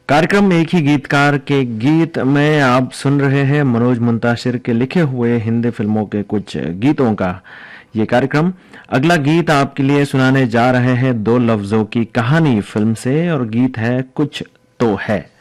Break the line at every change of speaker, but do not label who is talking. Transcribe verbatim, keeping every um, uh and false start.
कार्यक्रम एक ही गीतकार के गीत में आप सुन रहे हैं मनोज मुंताशिर के लिखे हुए हिंदी फिल्मों के कुछ गीतों का ये कार्यक्रम। अगला गीत आपके लिए सुनाने जा रहे हैं दो लफ्जों की कहानी फिल्म से, और गीत है कुछ तो है।